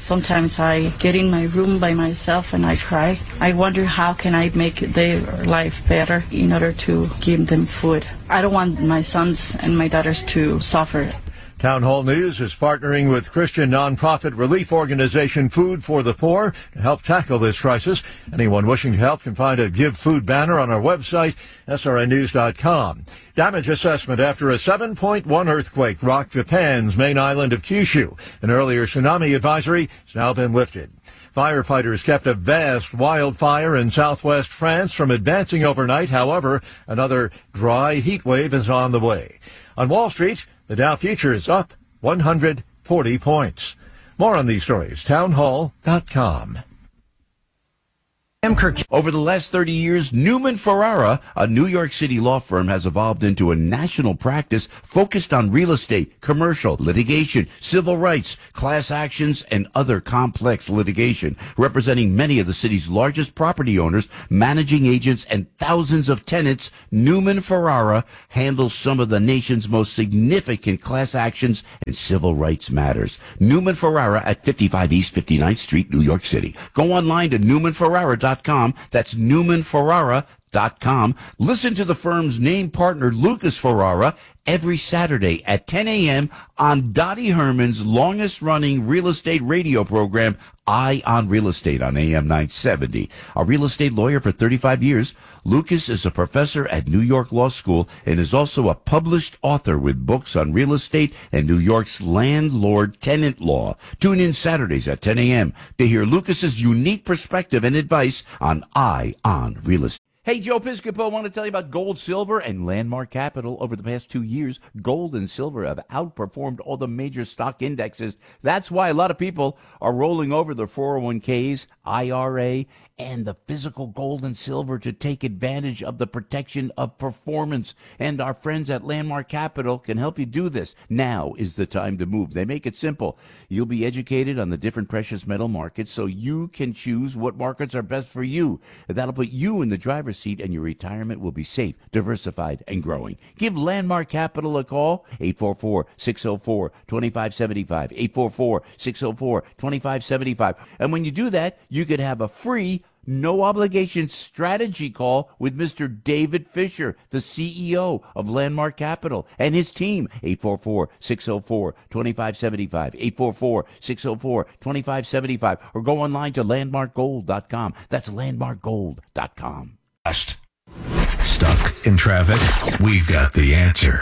Sometimes I get in my room by myself and I cry. I wonder how can I make their life better in order to give them food. I don't want my sons and my daughters to suffer. Town Hall News is partnering with Christian nonprofit relief organization Food for the Poor to help tackle this crisis. Anyone wishing to help can find a Give Food banner on our website, S R N news dot com. Damage assessment after a seven point one earthquake rocked Japan's main island of Kyushu. An earlier tsunami advisory has now been lifted. Firefighters kept a vast wildfire in southwest France from advancing overnight. However, another dry heat wave is on the way. On Wall Street, the Dow Future is up one hundred forty points. More on these stories, town hall dot com. Over the last thirty years, Newman Ferrara, a New York City law firm, has evolved into a national practice focused on real estate, commercial, litigation, civil rights, class actions, and other complex litigation, representing many of the city's largest property owners, managing agents, and thousands of tenants. Newman Ferrara handles some of the nation's most significant class actions and civil rights matters. Newman Ferrara at fifty-five East fifty-ninth Street, New York City. Go online to newman ferrara dot com. That's newman ferrara dot com. Listen to the firm's name partner, Lucas Ferrara, every Saturday at ten a.m. on Dottie Herman's longest-running real estate radio program, Eye on Real Estate, on A M nine seventy. A real estate lawyer for thirty-five years, Lucas is a professor at New York Law School and is also a published author with books on real estate and New York's landlord-tenant law. Tune in Saturdays at ten a.m. to hear Lucas's unique perspective and advice on Eye on Real Estate. Hey, Joe Piscopo, I want to tell you about gold, silver, and Landmark Capital. Over the past two years, gold and silver have outperformed all the major stock indexes. That's why a lot of people are rolling over their four oh one k's, I R A, and the physical gold and silver to take advantage of the protection of performance. And our friends at Landmark Capital can help you do this. Now is the time to move. They make it simple. You'll be educated on the different precious metal markets so you can choose what markets are best for you. That'll put you in the driver's seat, and your retirement will be safe, diversified, and growing. Give Landmark Capital a call, eight four four, six oh four, two five seven five, eight four four, six oh four, two five seven five. And when you do that, you could have a free no obligation strategy call with Mister David Fisher, the C E O of Landmark Capital, and his team. eight four four, six oh four, two five seven five, eight four four, six oh four, two five seven five, or go online to landmark gold dot com. That's landmark gold dot com. Stuck in traffic? We've got the answer.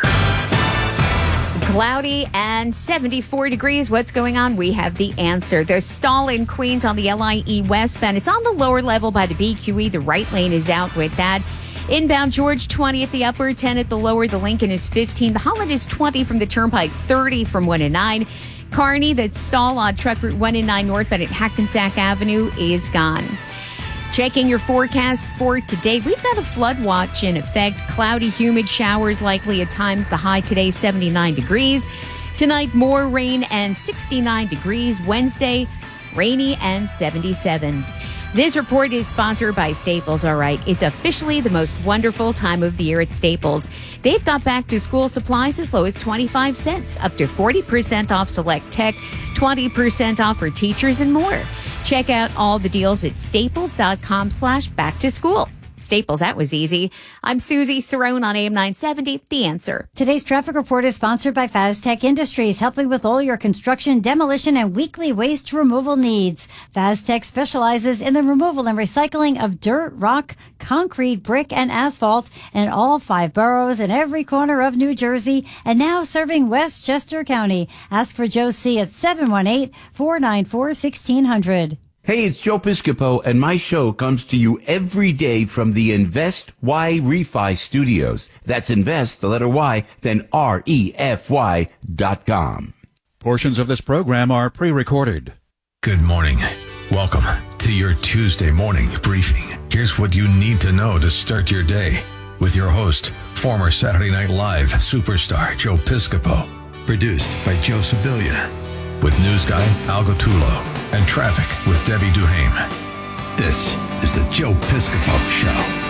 Cloudy and seventy-four degrees. What's going on? We have the answer. There's stall in Queens on the L I E westbound. It's on the lower level by the B Q E. The right lane is out with that. Inbound George, twenty at the upper, ten at the lower. The Lincoln is fifteen. The Holland is twenty from the Turnpike, thirty from one and nine. Kearney, that's stall on Truck Route one and nine northbound at Hackensack Avenue, is gone. Checking your forecast for today, we've got a flood watch in effect. Cloudy, humid showers likely at times. The high today, seventy-nine degrees. Tonight, more rain and sixty-nine degrees. Wednesday, rainy and seventy-seven. This report is sponsored by Staples. All right, it's officially the most wonderful time of the year at Staples. They've got back to school supplies as low as twenty-five cents, up to forty percent off select tech, twenty percent off for teachers, and more. Check out all the deals at staples.com slash back to school. Staples, that was easy. I'm Susie Cerrone on A M nine seventy, The Answer. Today's traffic report is sponsored by Faztech Industries, helping with all your construction, demolition, and weekly waste removal needs. Faztech specializes in the removal and recycling of dirt, rock, concrete, brick, and asphalt in all five boroughs and every corner of New Jersey, and now serving Westchester County. Ask for Joe C. at seven one eight, four nine four, one six zero zero. Hey, it's Joe Piscopo, and my show comes to you every day from the Invest Y Refi Studios. That's Invest, the letter Y, then R E F Y dot com. Portions of this program are pre-recorded. Good morning. Welcome to your Tuesday morning briefing. Here's what you need to know to start your day with your host, former Saturday Night Live superstar Joe Piscopo. Produced by Joe Sibilia. With news guy Al Gattulo and traffic with Debbie Duhame. This is the Joe Piscopo Show.